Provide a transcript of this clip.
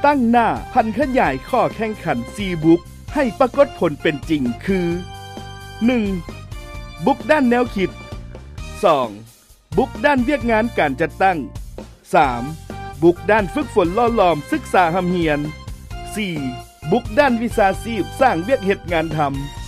ตั้งหน้าพันขยายข้อแข่งขัน4บุ๊กให้ปรากฏผลเป็นจริงคือ 1. บุ๊กด้านแนวคิด 2. บุ๊กด้านเวียกงานการจัดตั้ง 3. บุ๊กด้านฝึกฝนล่อหลอมศึกษาหำเฮียน 4. บุ๊กด้านวิชาชีพสร้างเวียกเหตุงานทำ